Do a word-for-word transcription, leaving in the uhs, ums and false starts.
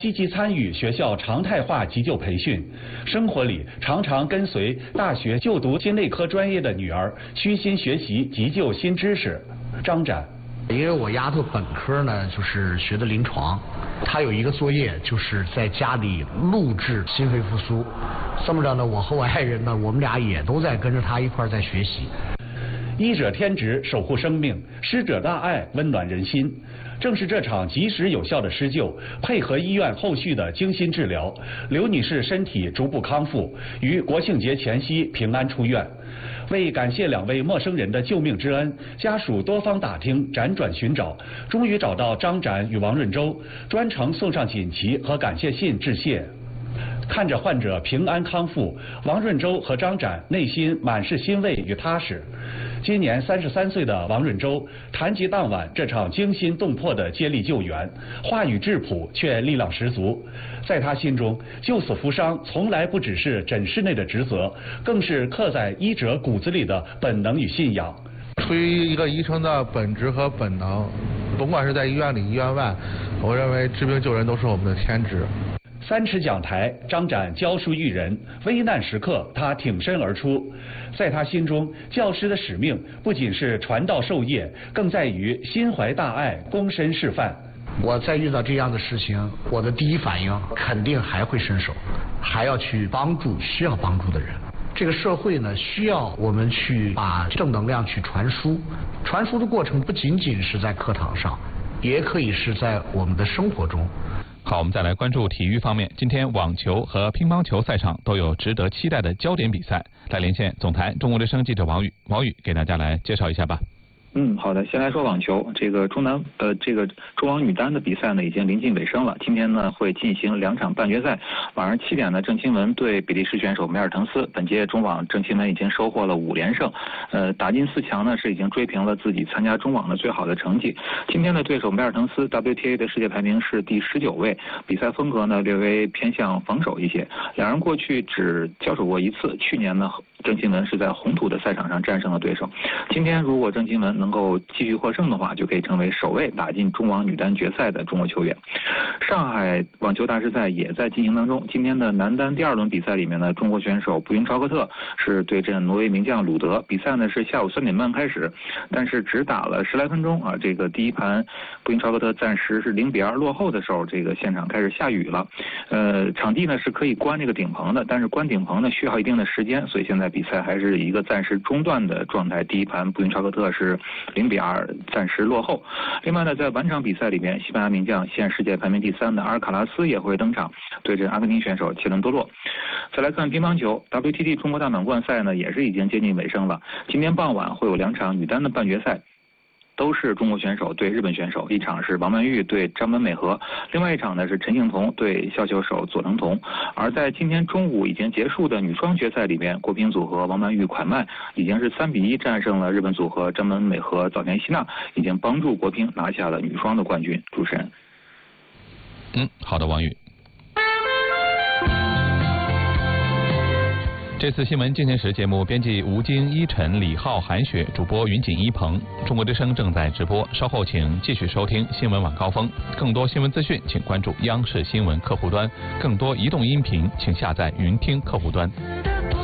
积极参与学校常态化急救培训，生活里常常跟随大学就读心内科专业的女儿虚心学习急救新知识。张展， 因为我丫头本科呢就是学的临床，她有一个作业就是在家里录制心肺复苏，这么着呢，我和我爱人呢，我们俩也都在跟着她一块在学习。 医者天职，守护生命；师者大爱，温暖人心。正是这场及时有效的施救，配合医院后续的精心治疗，刘女士身体逐步康复，于国庆节前夕平安出院。为感谢两位陌生人的救命之恩，家属多方打听，辗转寻找，终于找到张展与王润洲，专程送上锦旗和感谢信致谢。看着患者平安康复，王润洲和张展内心满是欣慰与踏实。今年三十三岁的王润洲谈及当晚这场惊心动魄的接力救援，话语质朴却力量十足。在他心中，救死扶伤从来不只是诊室内的职责，更是刻在医者骨子里的本能与信仰。 出于一个医生的本职和本能，甭管是在医院里、医院外，我认为治病救人都是我们的天职。 三尺讲台，张展教书育人，危难时刻他挺身而出。在他心中，教师的使命不仅是传道授业，更在于心怀大爱，躬身示范。 我在遇到这样的事情，我的第一反应肯定还会伸手，还要去帮助需要帮助的人。这个社会呢，需要我们去把正能量去传输。传输的过程不仅仅是在课堂上，也可以是在我们的生活中。 好，我们再来关注体育方面。今天网球和乒乓球赛场都有值得期待的焦点比赛。来连线总台中国之声记者王宇，王宇给大家来介绍一下吧。 嗯，好的。先来说网球，这个中男呃，这个中网女单的比赛呢，已经临近尾声了。今天呢，会进行两场半决赛。晚上七点呢，郑钦文对比利时选手梅尔滕斯。本届中网，郑钦文已经收获了五连胜，呃，打进四强呢，是已经追平了自己参加中网的最好的成绩。今天的对手梅尔滕斯 W T A 的世界排名是第十九位，比赛风格呢略微偏向防守一些。两人过去只交手过一次，去年呢，郑钦文是在红土的赛场上战胜了对手。今天如果郑钦文能够继续获胜的话，就可以成为首位打进中网女单决赛的中国球员。上海网球大师赛也在进行当中。今天的男单第二轮比赛里面呢，中国选手布云超克特是对阵挪威名将鲁德。比赛呢是下午三点半开始，但是只打了十来分钟啊。这个第一盘布云超克特暂时是零比二落后的时候，这个现场开始下雨了。呃，场地呢是可以关这个顶棚的，但是关顶棚呢需要一定的时间，所以现在比赛还是一个暂时中断的状态。第一盘布云超克特是零比二暂时落后。另外呢，在晚场比赛里面，西班牙名将现世界排名第三的阿尔卡拉斯也会登场，对阵阿根廷选手切伦多洛。再来看乒乓球 ，W T T 中国大满贯赛呢也是已经接近尾声了。今天傍晚会有两场女单的半决赛。都是中国选手对日本选手，一场是王曼玉对张本美和，另外一场呢是陈幸同对削球手佐藤瞳。而在今天中午已经结束的女双决赛里面，国乒组合王曼玉蒯曼已经是三比一战胜了日本组合张本美和早田希娜，已经帮助国乒拿下了女双的冠军。主持人。 嗯，好的，王宇。这次新闻进行时节目编辑吴京、依晨、李浩、韩雪，主播云锦、一鹏。中国之声正在直播，稍后请继续收听新闻晚高峰。更多新闻资讯，请关注央视新闻客户端；更多移动音频，请下载云听客户端。